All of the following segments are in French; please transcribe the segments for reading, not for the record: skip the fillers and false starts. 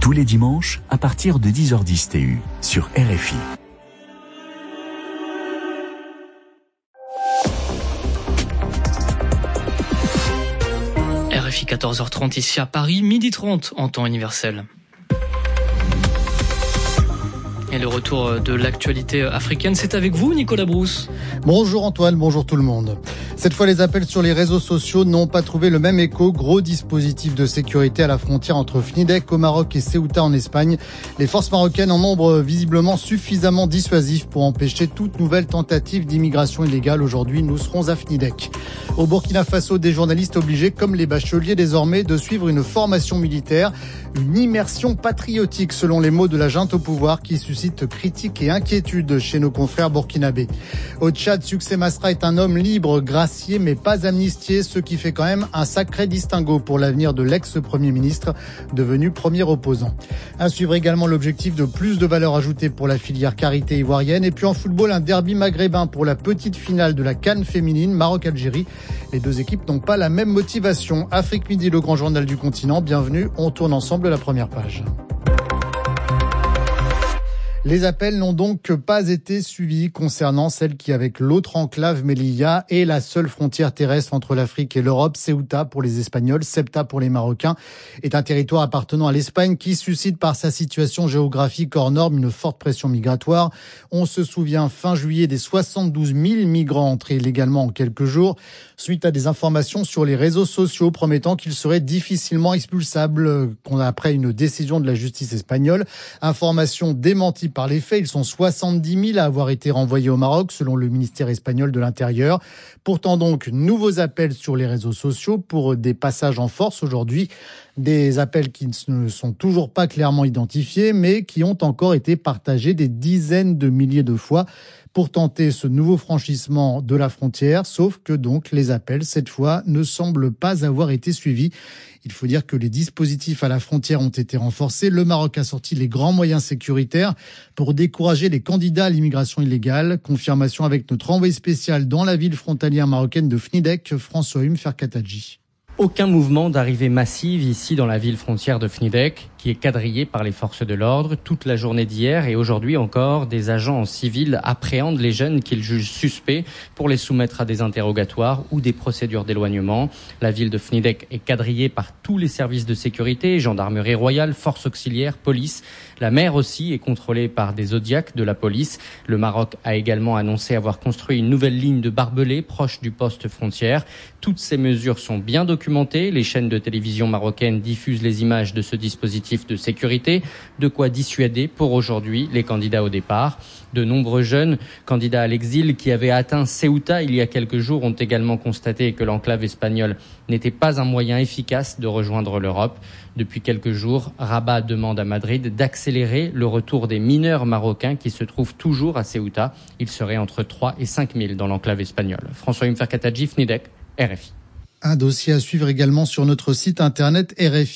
tous les dimanches à partir de 10h10 TU sur RFI. RFI 14h30 ici à Paris, 12h30 en temps universel. Et le retour de l'actualité africaine, c'est avec vous, Nicolas Brousse. Bonjour Antoine, bonjour tout le monde. Cette fois, les appels sur les réseaux sociaux n'ont pas trouvé le même écho. Gros dispositif de sécurité à la frontière entre Fnidek au Maroc et Ceuta en Espagne. Les forces marocaines en nombre visiblement suffisamment dissuasif pour empêcher toute nouvelle tentative d'immigration illégale. Aujourd'hui, nous serons à Fnidek. Au Burkina Faso, des journalistes obligés, comme les bacheliers désormais, de suivre une formation militaire. Une immersion patriotique, selon les mots de la junte au pouvoir, qui suscite critiques et inquiétudes chez nos confrères burkinabés. Au Tchad, Succès Masra est un homme libre, gracié mais pas amnistié, ce qui fait quand même un sacré distinguo pour l'avenir de l'ex-premier ministre, devenu premier opposant. À suivre également l'objectif de plus de valeur ajoutée pour la filière karité ivoirienne. Et puis en football, un derby maghrébin pour la petite finale de la CAN féminine, Maroc-Algérie. Les deux équipes n'ont pas la même motivation. Afrique Midi, le grand journal du continent. Bienvenue, on tourne ensemble la première page. Les appels n'ont donc pas été suivis concernant celle qui, avec l'autre enclave Melilla, est la seule frontière terrestre entre l'Afrique et l'Europe. Ceuta pour les Espagnols, Ceuta pour les Marocains, est un territoire appartenant à l'Espagne qui suscite par sa situation géographique hors norme une forte pression migratoire. On se souvient fin juillet des 72 000 migrants entrés illégalement en quelques jours, suite à des informations sur les réseaux sociaux promettant qu'ils seraient difficilement expulsables après une décision de la justice espagnole. Information démentie par les faits, ils sont 70 000 à avoir été renvoyés au Maroc, selon le ministère espagnol de l'Intérieur. Pourtant donc, nouveaux appels sur les réseaux sociaux pour des passages en force aujourd'hui. Des appels qui ne sont toujours pas clairement identifiés, mais qui ont encore été partagés des dizaines de milliers de fois pour tenter ce nouveau franchissement de la frontière, sauf que donc les appels, cette fois, ne semblent pas avoir été suivis. Il faut dire que les dispositifs à la frontière ont été renforcés. Le Maroc a sorti les grands moyens sécuritaires pour décourager les candidats à l'immigration illégale. Confirmation avec notre envoyé spécial dans la ville frontalière marocaine de Fnidek, François Ferkataji. Aucun mouvement d'arrivée massive ici dans la ville frontière de Fnidek, qui est quadrillée par les forces de l'ordre. Toute la journée d'hier et aujourd'hui encore, des agents en civil appréhendent les jeunes qu'ils jugent suspects pour les soumettre à des interrogatoires ou des procédures d'éloignement. La ville de Fnidek est quadrillée par tous les services de sécurité, gendarmerie royale, forces auxiliaires, police. La mer aussi est contrôlée par des zodiacs de la police. Le Maroc a également annoncé avoir construit une nouvelle ligne de barbelés proche du poste frontière. Toutes ces mesures sont bien documentées. Les chaînes de télévision marocaines diffusent les images de ce dispositif de sécurité. De quoi dissuader pour aujourd'hui les candidats au départ. De nombreux jeunes candidats à l'exil qui avaient atteint Ceuta il y a quelques jours ont également constaté que l'enclave espagnole n'était pas un moyen efficace de rejoindre l'Europe. Depuis quelques jours, Rabat demande à Madrid d'accélérer le retour des mineurs marocains qui se trouvent toujours à Ceuta. Ils seraient entre 3 et 5 000 dans l'enclave espagnole. François Ferkataji, Fnidek, RFI. Un dossier à suivre également sur notre site internet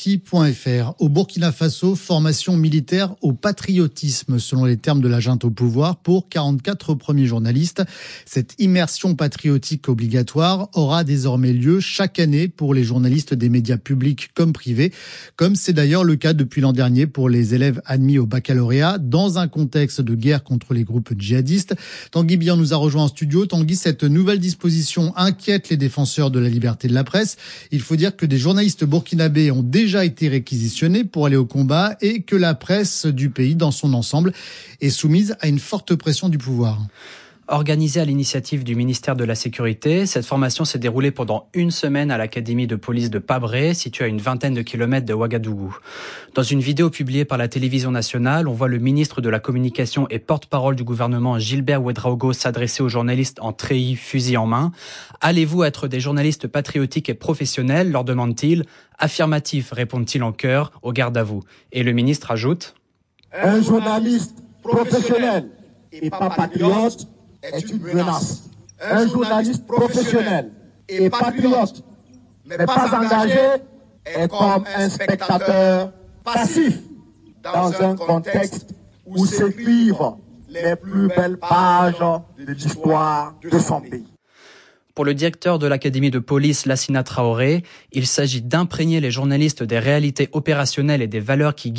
rfi.fr. Au Burkina Faso, formation militaire au patriotisme, selon les termes de la junte au pouvoir, pour 44 premiers journalistes. Cette immersion patriotique obligatoire aura désormais lieu chaque année pour les journalistes des médias publics comme privés, comme c'est d'ailleurs le cas depuis l'an dernier pour les élèves admis au baccalauréat, dans un contexte de guerre contre les groupes djihadistes. Tanguy Bian nous a rejoint en studio. Tanguy, cette nouvelle disposition inquiète les défenseurs de la liberté de la presse. Il faut dire que des journalistes burkinabés ont déjà été réquisitionnés pour aller au combat et que la presse du pays dans son ensemble est soumise à une forte pression du pouvoir. Organisée à l'initiative du ministère de la Sécurité, cette formation s'est déroulée pendant une semaine à l'académie de police de Pabré, située à une vingtaine de kilomètres de Ouagadougou. Dans une vidéo publiée par la télévision nationale, on voit le ministre de la Communication et porte-parole du gouvernement Gilbert Ouedraogo s'adresser aux journalistes en treillis, fusil en main. « Allez-vous être des journalistes patriotiques et professionnels ?» leur demande-t-il. « Affirmatif », répondent-ils en chœur, au garde à vous. Et le ministre ajoute « Un journaliste professionnel et pas patriote est une menace. Un journaliste professionnel et patriote, mais pas engagé, est comme un spectateur passif dans un contexte où s'écrivent les plus belles pages de l'histoire de son pays. » Pour le directeur de l'académie de police, Lassina Traoré, il s'agit d'imprégner les journalistes des réalités opérationnelles et des valeurs qui